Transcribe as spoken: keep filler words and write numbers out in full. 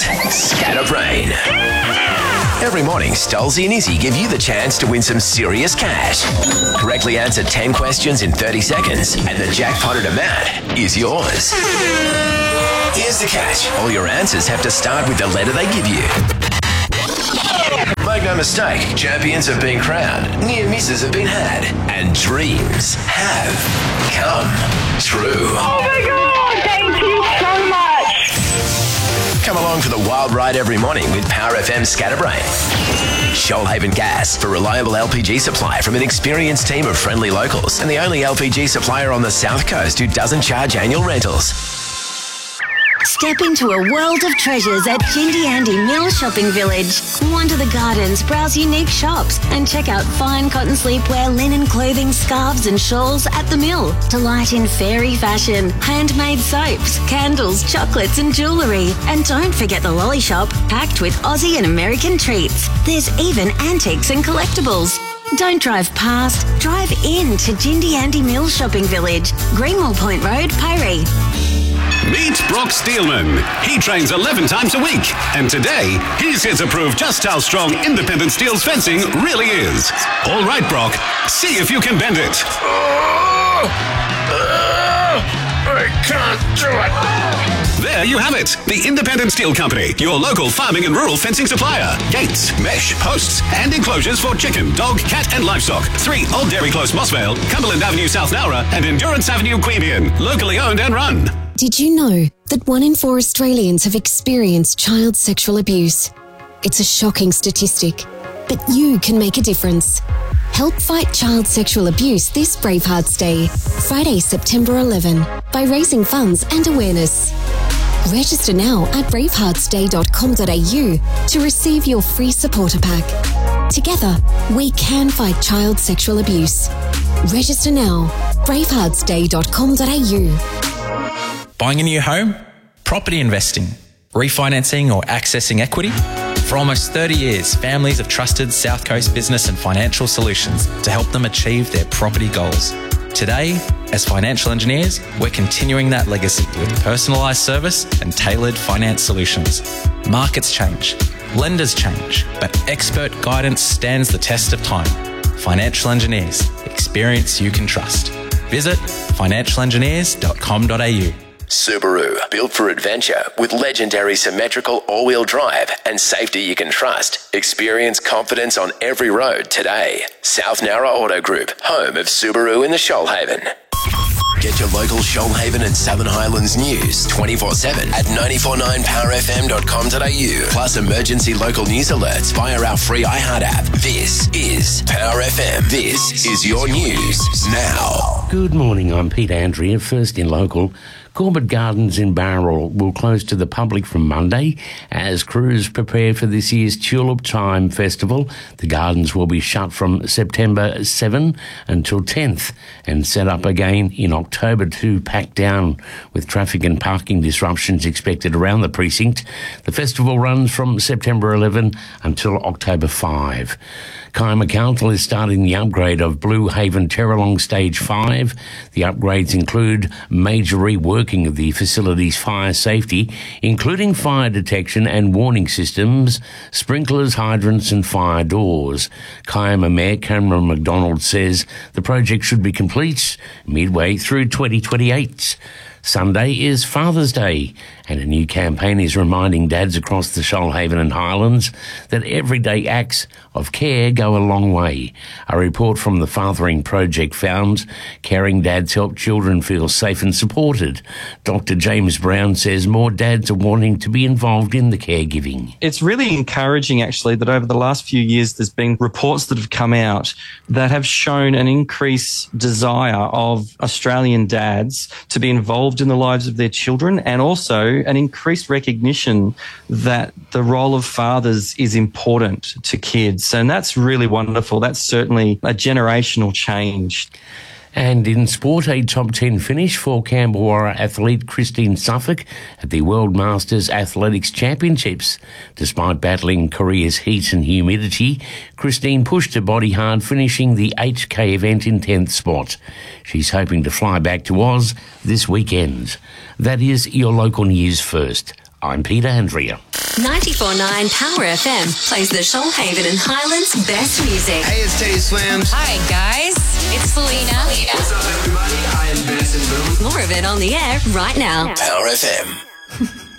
Scatterbrain. Every morning, Stolzy and Izzy give you the chance to win some serious cash. Correctly answer ten questions in thirty seconds, and the jackpotted amount is yours. Here's the catch. All your answers have to start with the letter they give you. Make no mistake, champions have been crowned, near misses have been had, and dreams have come true. Oh my God, thank you so much. Come along for the wild ride every morning with Power F M Scatterbrain. Shoalhaven Gas, for reliable L P G supply from an experienced team of friendly locals, and the only L P G supplier on the South Coast who doesn't charge annual rentals. Step into a world of treasures at Jindy Andy Mill Shopping Village. Wander the gardens, browse unique shops, and check out fine cotton sleepwear, linen clothing, scarves and shawls at the mill. Delight in fairy fashion, handmade soaps, candles, chocolates and jewellery. And don't forget the lolly shop, packed with Aussie and American treats. There's even antiques and collectibles. Don't drive past, drive in to Jindy Andy Mill Shopping Village, Greenwell Point Road, Piree. Meet Brock Steelman. He trains eleven times a week, and today he's here to prove just how strong Independent Steel's fencing really is. All right, Brock, see if you can bend it. Oh, oh, I can't do it. There you have it. The Independent Steel Company, your local farming and rural fencing supplier. Gates, mesh, posts, and enclosures for chicken, dog, cat, and livestock. Three Old Dairy Close, Mossvale, Cumberland Avenue, South Nowra, and Endurance Avenue, Queanbeyan. Locally owned and run. Did you know that one in four Australians have experienced child sexual abuse? It's a shocking statistic, but you can make a difference. Help fight child sexual abuse this Bravehearts Day, Friday, September eleventh, by raising funds and awareness. Register now at bravehearts day dot com dot a u to receive your free supporter pack. Together, we can fight child sexual abuse. Register now, bravehearts day dot com dot a u. Buying a new home? Property investing? Refinancing or accessing equity? For almost thirty years, families have trusted South Coast Business and Financial Solutions to help them achieve their property goals. Today, as financial engineers, we're continuing that legacy with personalised service and tailored finance solutions. Markets change, lenders change, but expert guidance stands the test of time. Financial engineers, experience you can trust. Visit financial engineers dot com dot a u. Subaru, built for adventure with legendary symmetrical all-wheel drive and safety you can trust. Experience confidence on every road today. South Nowra Auto Group, home of Subaru in the Shoalhaven. Get your local Shoalhaven and Southern Highlands news twenty-four seven at nine four nine power f m dot com dot a u. Plus emergency local news alerts via our free iHeart app. This is Power F M. This is your news now. Good morning, I'm Peter Andrea, first in local. Corbett Gardens in Bowral will close to the public from Monday as crews prepare for this year's Tulip Time Festival. The gardens will be shut from September seventh until tenth and set up again in October to pack down, with traffic and parking disruptions expected around the precinct. The festival runs from September eleventh until October fifth. Kiama Council is starting the upgrade of Blue Haven Terralong Stage five. The upgrades include major reworking of the facility's fire safety, including fire detection and warning systems, sprinklers, hydrants and fire doors. Kiama Mayor Cameron McDonald says the project should be complete midway through twenty twenty-eight. Sunday is Father's Day, and a new campaign is reminding dads across the Shoalhaven and Highlands that everyday acts of care go a long way. A report from the Fathering Project found caring dads help children feel safe and supported. Doctor James Brown says more dads are wanting to be involved in the caregiving. It's really encouraging, actually, that over the last few years there's been reports that have come out that have shown an increased desire of Australian dads to be involved in the lives of their children, and also an increased recognition that the role of fathers is important to kids. And that's really wonderful. That's certainly a generational change. And in sport, a top ten finish for Camberwara athlete Christine Suffolk at the World Masters Athletics Championships. Despite battling Korea's heat and humidity, Christine pushed her body hard, finishing the eight K event in tenth spot. She's hoping to fly back to Oz this weekend. That is your local news first. I'm Peter Andrea. ninety-four point nine Power F M plays the Shoalhaven and Highlands best music. Hey, it's Teddy Swims. Hi, guys. It's Selena. What's up, everybody? I am Benson Boone. More of it on the air right now. Power F M.